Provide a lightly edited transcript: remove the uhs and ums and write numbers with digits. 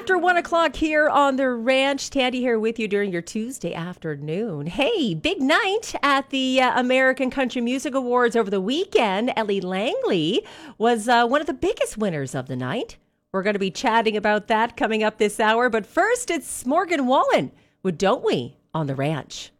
After 1 o'clock here on the ranch, Tandy here with you during your Tuesday afternoon. Hey, big night at the American Country Music Awards over the weekend. Ellie Langley was one of the biggest winners of the night. We're going to be chatting about that coming up this hour. But first, it's Morgan Wallen with Don't We on the Ranch.